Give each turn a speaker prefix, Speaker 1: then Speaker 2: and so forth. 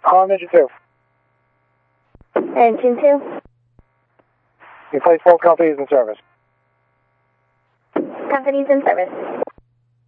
Speaker 1: On engine 2.
Speaker 2: Engine 2.
Speaker 1: You place both companies in service.
Speaker 2: Companies in service.